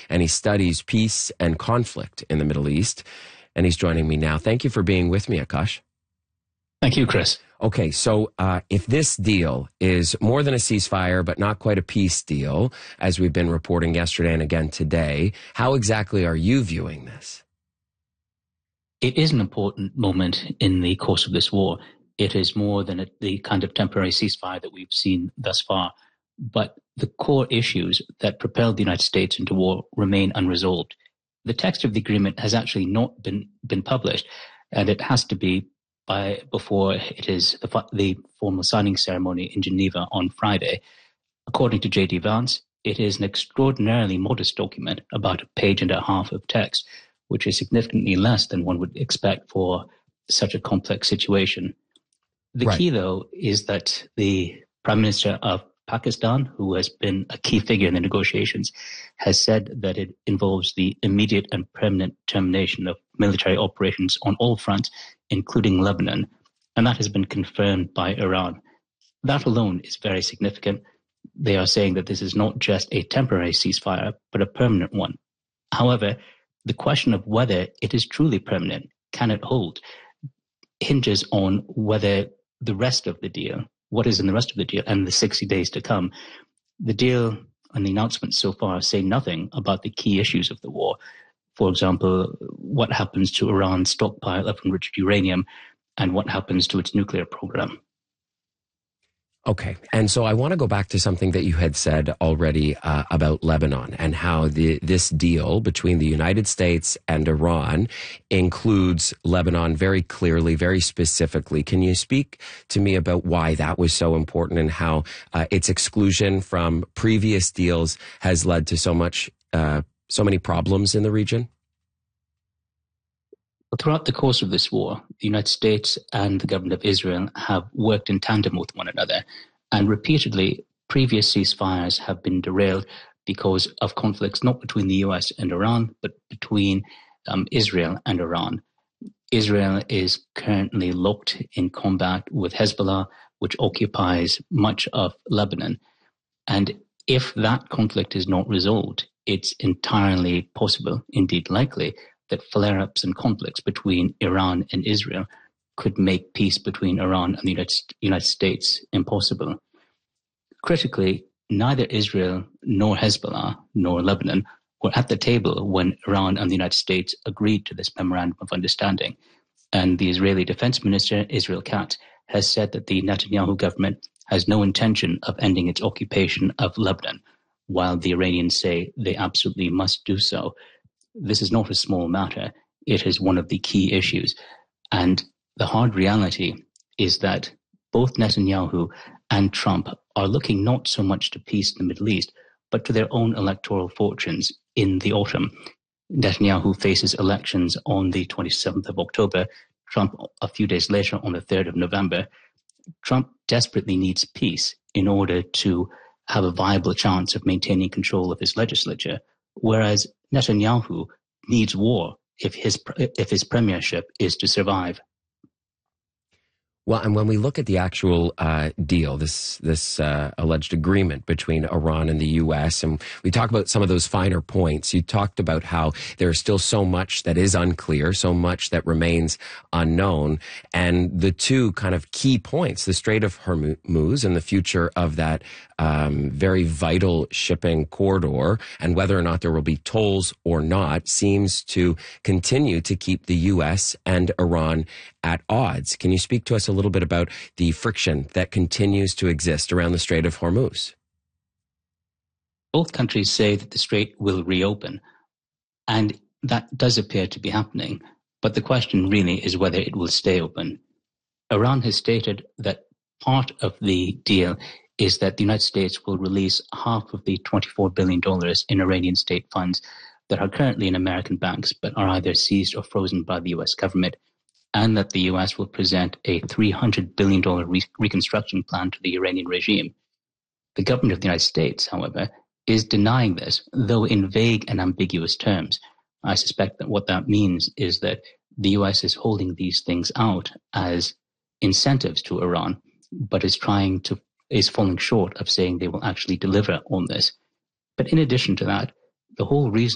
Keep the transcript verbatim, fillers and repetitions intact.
and he studies peace and conflict in the Middle East. And he's joining me now. Thank you for being with me, Akash. Thank you, Chris. Okay, so uh, if this deal is more than a ceasefire, but not quite a peace deal, as we've been reporting yesterday and again today, how exactly are you viewing this? It is an important moment in the course of this war. It is more than a, the kind of temporary ceasefire that we've seen thus far. But the core issues that propelled the United States into war remain unresolved. The text of the agreement has actually not been, been published, and it has to be by before it is the, the formal signing ceremony in Geneva on Friday. According to J D Vance, it is an extraordinarily modest document, about a page and a half of text, which is significantly less than one would expect for such a complex situation. The right. key, though, is that the Prime Minister of Pakistan, who has been a key figure in the negotiations, has said that it involves the immediate and permanent termination of military operations on all fronts, including Lebanon, and that has been confirmed by Iran. That alone is very significant. They are saying that this is not just a temporary ceasefire, but a permanent one. However, the question of whether it is truly permanent, can it hold, hinges on whether the rest of the deal, what is in the rest of the deal, and the sixty days to come. The deal and the announcements so far say nothing about the key issues of the war. For example, what happens to Iran's stockpile of enriched uranium and what happens to its nuclear program. Okay. And so I want to go back to something that you had said already uh, about Lebanon and how the, this deal between the United States and Iran includes Lebanon very clearly, very specifically. Can you speak to me about why that was so important and how uh, its exclusion from previous deals has led to so much, uh, so many problems in the region? Throughout the course of this war, the United States and the government of Israel have worked in tandem with one another, and repeatedly previous ceasefires have been derailed because of conflicts not between the U S and Iran, but between um, Israel and Iran. Israel is currently locked in combat with Hezbollah, which occupies much of Lebanon. And if that conflict is not resolved, it's entirely possible, indeed likely, that flare-ups and conflicts between Iran and Israel could make peace between Iran and the United States impossible. Critically, neither Israel nor Hezbollah nor Lebanon were at the table when Iran and the United States agreed to this memorandum of understanding. And the Israeli Defense Minister, Israel Katz, has said that the Netanyahu government has no intention of ending its occupation of Lebanon, while the Iranians say they absolutely must do so. This is not a small matter. It is one of the key issues. And the hard reality is that both Netanyahu and Trump are looking not so much to peace in the Middle East, but to their own electoral fortunes in the autumn. Netanyahu faces elections on the twenty-seventh of October, Trump a few days later on the third of November. Trump desperately needs peace in order to have a viable chance of maintaining control of his legislature, whereas Netanyahu needs war if his if his premiership is to survive. Well, and when we look at the actual uh, deal, this this uh, alleged agreement between Iran and the U S, and we talk about some of those finer points, you talked about how there is still so much that is unclear, so much that remains unknown, and the two kind of key points, the Strait of Hormuz and the future of that um, very vital shipping corridor, and whether or not there will be tolls or not, seems to continue to keep the U S and Iran at odds. Can you speak to us a little bit about the friction that continues to exist around the Strait of Hormuz? Both countries say that the strait will reopen, and that does appear to be happening. But the question really is whether it will stay open. Iran has stated that part of the deal is that the United States will release half of the twenty-four billion dollars in Iranian state funds that are currently in American banks but are either seized or frozen by the U S government, and that the U S will present a three hundred billion dollars re- reconstruction plan to the Iranian regime. The government of the United States, however, is denying this, though in vague and ambiguous terms. I suspect that what that means is that the U S is holding these things out as incentives to Iran, but is trying to is falling short of saying they will actually deliver on this. But in addition to that, the whole reason